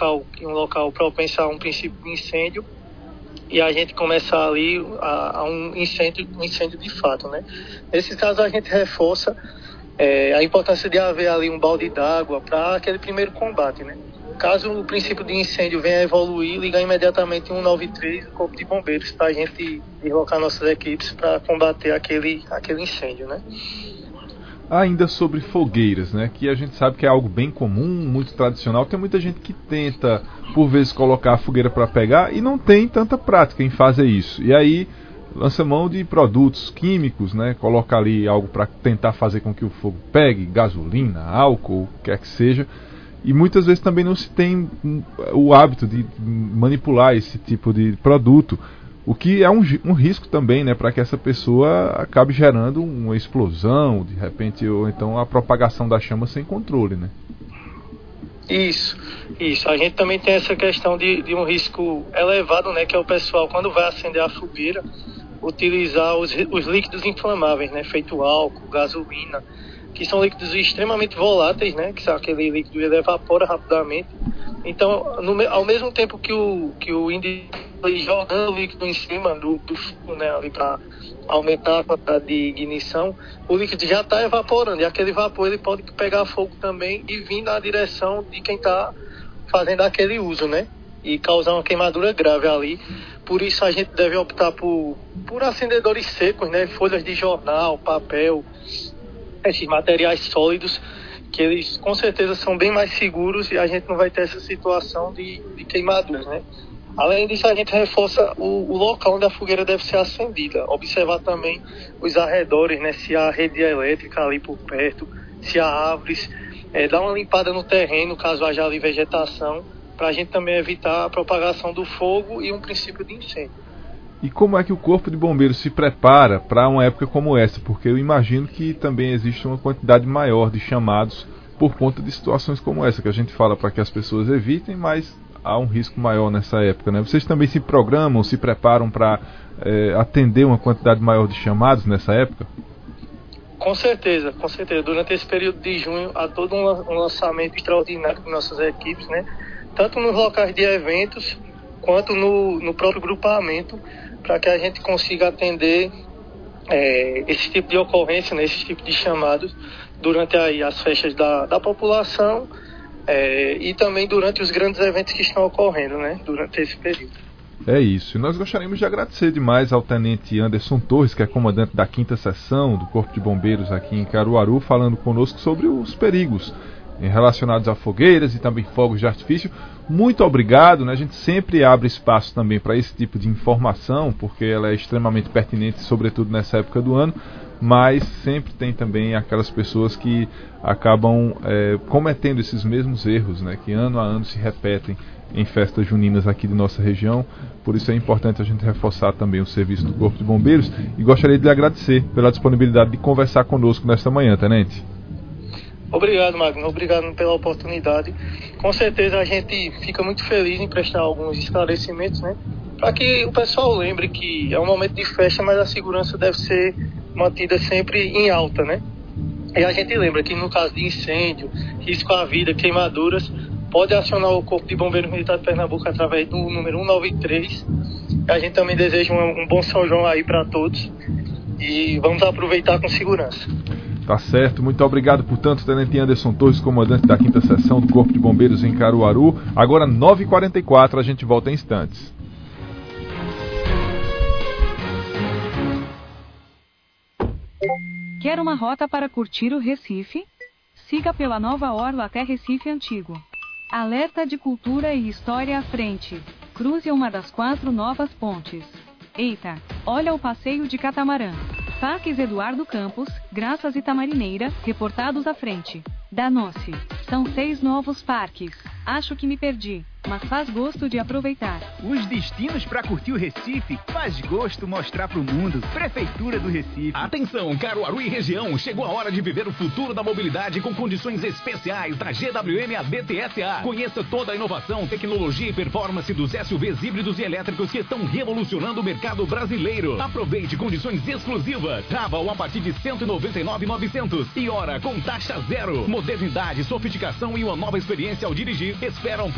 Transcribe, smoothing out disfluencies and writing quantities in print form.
local propenso a um princípio de incêndio, e a gente começar ali a um incêndio de fato, né? Nesse caso, a gente reforça a importância de haver ali um balde d'água para aquele primeiro combate, né? Caso o princípio de incêndio venha a evoluir, ligar imediatamente 193 do Corpo de Bombeiros para a gente deslocar nossas equipes para combater aquele incêndio, né? Ainda sobre fogueiras, né, que a gente sabe que é algo bem comum, muito tradicional. Tem muita gente que tenta, por vezes, colocar a fogueira para pegar e não tem tanta prática em fazer isso. E aí lança mão de produtos químicos, né, coloca ali algo para tentar fazer com que o fogo pegue, gasolina, álcool, o que quer que seja. E muitas vezes também não se tem o hábito de manipular esse tipo de produto, o que é um risco também, né, para que essa pessoa acabe gerando uma explosão, de repente, ou então a propagação da chama sem controle, né? Isso. A gente também tem essa questão de um risco elevado, né, que é o pessoal, quando vai acender a fogueira, utilizar os líquidos inflamáveis, né, feito álcool, gasolina, que são líquidos extremamente voláteis, né, que aquele líquido ele evapora rapidamente. Então, ao mesmo tempo que o indivíduo jogando o líquido em cima do fogo, né, ali para aumentar a quantidade de ignição, o líquido já está evaporando, e aquele vapor ele pode pegar fogo também e vir na direção de quem está fazendo aquele uso, né, e causar uma queimadura grave ali. Por isso a gente deve optar por acendedores secos, né, folhas de jornal, papel, esses materiais sólidos, que eles com certeza são bem mais seguros e a gente não vai ter essa situação de queimaduras, né? Além disso, a gente reforça o local onde a fogueira deve ser acendida. Observar também os arredores, né? Se há rede elétrica ali por perto, se há árvores. Dar uma limpada no terreno, caso haja ali vegetação, para a gente também evitar a propagação do fogo e um princípio de incêndio. E como é que o Corpo de Bombeiros se prepara para uma época como essa? Porque eu imagino que também existe uma quantidade maior de chamados por conta de situações como essa, que a gente fala para que as pessoas evitem, mas há um risco maior nessa época, né? Vocês também se programam, se preparam para atender uma quantidade maior de chamados nessa época? Com certeza. Durante esse período de junho há todo um lançamento extraordinário de nossas equipes, né? Tanto nos locais de eventos quanto no próprio grupamento, para que a gente consiga atender esse tipo de ocorrência, né, esse tipo de chamados durante aí as festas da população e também durante os grandes eventos que estão ocorrendo, né, durante esse período. É isso. E nós gostaríamos de agradecer demais ao Tenente Anderson Torres, que é comandante da 5ª Seção do Corpo de Bombeiros aqui em Caruaru, falando conosco sobre os perigos relacionados a fogueiras e também fogos de artifício. Muito obrigado, né? A gente sempre abre espaço também para esse tipo de informação, porque ela é extremamente pertinente, sobretudo nessa época do ano, mas sempre tem também aquelas pessoas que acabam cometendo esses mesmos erros, né? Que ano a ano se repetem em festas juninas aqui de nossa região. Por isso é importante a gente reforçar também o serviço do Corpo de Bombeiros, e gostaria de lhe agradecer pela disponibilidade de conversar conosco nesta manhã, Tenente. Obrigado, Magno. Obrigado pela oportunidade. Com certeza a gente fica muito feliz em prestar alguns esclarecimentos, né? Para que o pessoal lembre que é um momento de festa, mas a segurança deve ser mantida sempre em alta, né? E a gente lembra que no caso de incêndio, risco à vida, queimaduras, pode acionar o Corpo de Bombeiros Militar de Pernambuco através do número 193. A gente também deseja um bom São João aí para todos e vamos aproveitar com segurança. Tá certo, muito obrigado, portanto, Tenente Anderson Torres, comandante da 5ª Seção do Corpo de Bombeiros em Caruaru. Agora 9h44, a gente volta em instantes. Quer uma rota para curtir o Recife? Siga pela Nova Orla até Recife Antigo. Alerta de cultura e história à frente. Cruze uma das 4 novas pontes. Eita, olha o passeio de catamarã. Parques Eduardo Campos, Graças e Tamarineira, reportados à frente. Danou-se. São 6 novos parques. Acho que me perdi, mas faz gosto de aproveitar. Os destinos para curtir o Recife faz gosto mostrar pro mundo. Prefeitura do Recife. Atenção, Caruaru e região. Chegou a hora de viver o futuro da mobilidade com condições especiais da GWM ABTSA. Conheça toda a inovação, tecnologia e performance dos SUVs híbridos e elétricos que estão revolucionando o mercado brasileiro. Aproveite condições exclusivas. Travel a partir de R$ 199.900 e hora com taxa zero. Modernidade, sofisticação e uma nova experiência ao dirigir esperam